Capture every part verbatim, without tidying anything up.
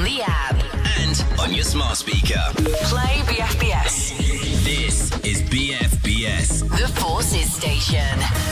the app. And on your smart speaker. Play B F B S. This is B F B S. The Forces Station.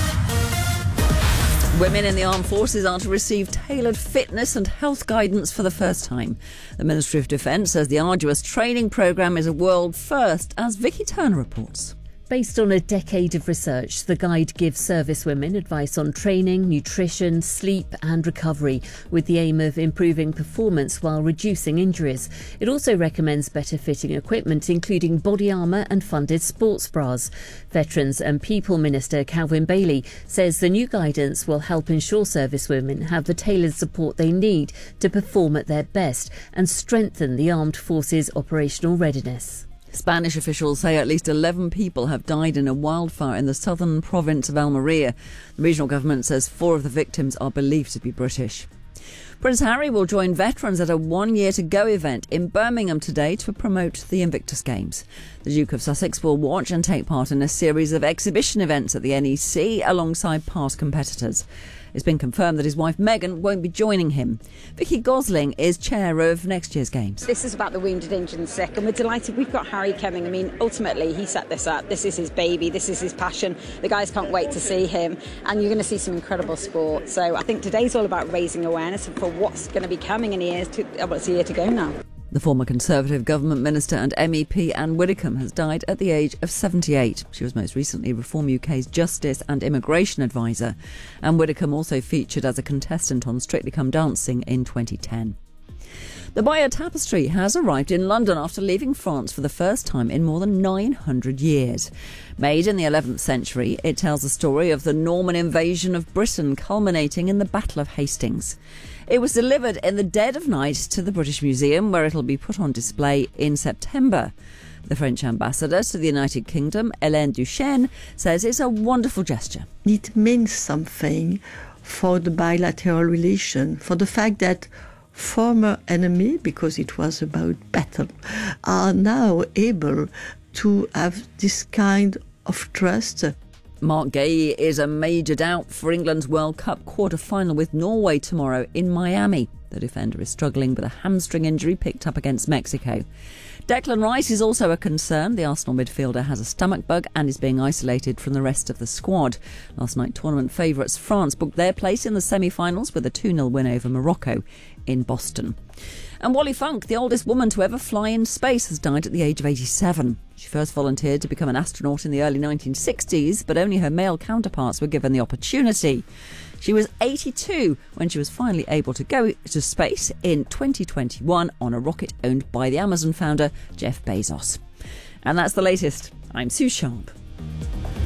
Women in the armed forces are to receive tailored fitness and health guidance for the first time. The Ministry of Defence says the arduous training programme is a world first, as Vicky Turner reports. Based on a decade of research, the guide gives servicewomen advice on training, nutrition, sleep and recovery, with the aim of improving performance while reducing injuries. It also recommends better fitting equipment, including body armour and funded sports bras. Veterans and People Minister Calvin Bailey says the new guidance will help ensure servicewomen have the tailored support they need to perform at their best and strengthen the armed forces' operational readiness. Spanish officials say at least eleven people have died in a wildfire in the southern province of Almeria. The regional government says four of the victims are believed to be British. Prince Harry will join veterans at a One Year to Go event in Birmingham today to promote the Invictus Games. The Duke of Sussex will watch and take part in a series of exhibition events at the N E C alongside past competitors. It's been confirmed that his wife Meghan won't be joining him. Vicky Gosling is chair of next year's Games. This is about the wounded, injured and sick, and we're delighted we've got Harry coming. I mean, ultimately, he set this up. This is his baby. This is his passion. The guys can't wait to see him, and you're going to see some incredible sport. So I think today's all about raising awareness for what's going to be coming in years to, well, it's a year to go now. The former Conservative government minister and M E P Anne Widdecombe has died at the age of seventy-eight. She was most recently Reform U K's Justice and Immigration Advisor. Anne Widdecombe also featured as a contestant on Strictly Come Dancing in twenty ten. The Bayeux Tapestry has arrived in London after leaving France for the first time in more than nine hundred years. Made in the eleventh century, it tells the story of the Norman invasion of Britain culminating in the Battle of Hastings. It was delivered in the dead of night to the British Museum, where it'll be put on display in September. The French ambassador to the United Kingdom, Hélène Duchesne, says it's a wonderful gesture. It means something for the bilateral relation, for the fact that former enemy, because it was about battle, are now able to have this kind of trust. Mark Gay is a major doubt for England's World Cup quarter-final with Norway tomorrow in Miami. The defender is struggling with a hamstring injury picked up against Mexico. Declan Rice is also a concern. The Arsenal midfielder has a stomach bug and is being isolated from the rest of the squad. Last night, tournament favourites France booked their place in the semi-finals with a two nil win over Morocco in Boston. And Wally Funk, the oldest woman to ever fly in space, has died at the age of eighty-seven. She first volunteered to become an astronaut in the early nineteen sixties, but only her male counterparts were given the opportunity. She was eighty-two when she was finally able to go to space in twenty twenty-one on a rocket owned by the Amazon founder Jeff Bezos. And that's the latest. I'm Sue Sharp.